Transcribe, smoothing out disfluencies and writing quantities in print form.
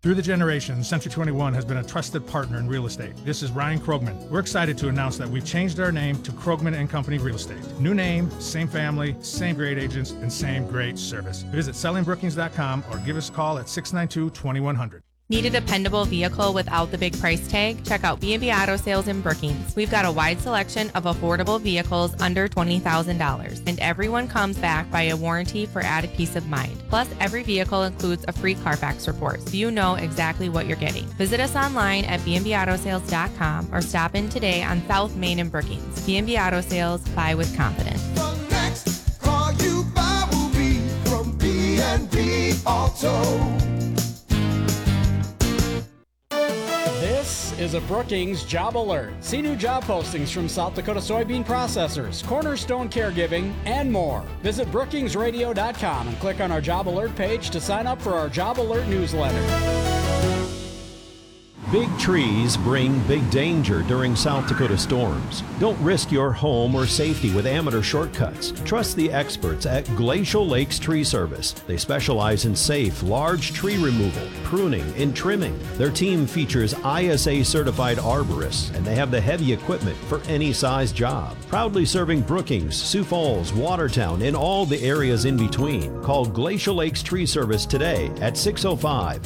Through the generations, Century 21 has been a trusted partner in real estate. This is Ryan Krogman. We're excited to announce that we've changed our name to Krogman and Company Real Estate. New name, same family, same great agents, and same great service. Visit sellingbrookings.com or give us a call at 692-2100. Need a dependable vehicle without the big price tag? Check out B&B Auto Sales in Brookings. We've got a wide selection of affordable vehicles under $20,000, and everyone comes back by a warranty for added peace of mind. Plus, every vehicle includes a free Carfax report, so you know exactly what you're getting. Visit us online at bnbautosales.com or stop in today on South Main in Brookings. B&B Auto Sales, buy with confidence. The next car you buy will be from B&B Auto. This is a Brookings Job Alert. See new job postings from South Dakota Soybean Processors, Cornerstone Caregiving, and more. Visit brookingsradio.com and click on our Job Alert page to sign up for our Job Alert newsletter. Big trees bring big danger during South Dakota storms. Don't risk your home or safety with amateur shortcuts. Trust the experts at Glacial Lakes Tree Service. They specialize in safe, large tree removal, pruning, and trimming. Their team features ISA certified arborists, and they have the heavy equipment for any size job. Proudly serving Brookings, Sioux Falls, Watertown, and all the areas in between. Call Glacial Lakes Tree Service today at 605